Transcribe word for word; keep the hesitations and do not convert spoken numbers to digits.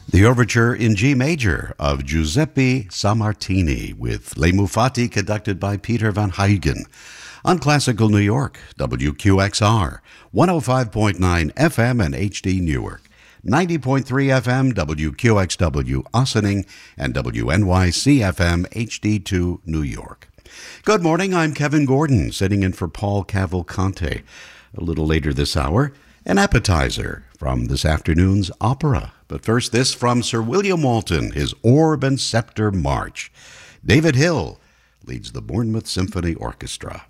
The overture in G major of Giuseppe Sammartini with Le Mufati, conducted by Peter Van Huygen. On Classical New York, W Q X R, one oh five point nine F M and H D Newark, ninety point three F M W Q X W Ossining, and W N Y C F M H D two New York. Good morning, I'm Kevin Gordon, sitting in for Paul Cavalcante. A little later this hour, an appetizer from this afternoon's opera. But first, this from Sir William Walton, his Orb and Scepter March. David Hill leads the Bournemouth Symphony Orchestra.